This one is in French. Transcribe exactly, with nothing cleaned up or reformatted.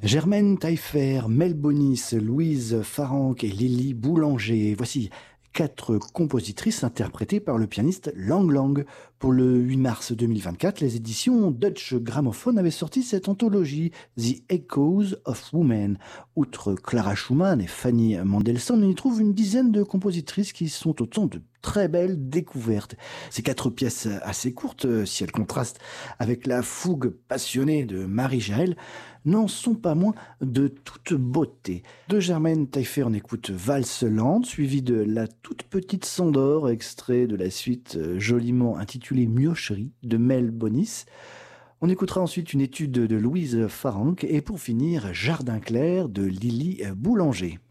Germaine Taillefer, Mel Bonis, Louise Farrenc et Lily Boulanger. Voici quatre compositrices interprétées par le pianiste Lang Lang. Pour le huit mars deux mille vingt-quatre, les éditions Dutch Gramophone avaient sorti cette anthologie, The Echoes of Women. Outre Clara Schumann et Fanny Mendelssohn, on y trouve une dizaine de compositrices qui sont autant de très belles découvertes. Ces quatre pièces assez courtes, si elles contrastent avec la fougue passionnée de Marie Jarel, n'en sont pas moins de toute beauté. De Germaine Taillefer, on écoute Valse lente, suivie de La toute petite Sandor, extrait de la suite joliment intitulée Miocherie de Mel Bonis. On écoutera ensuite une étude de Louise Farrenc et pour finir Jardin clair de Lily Boulanger.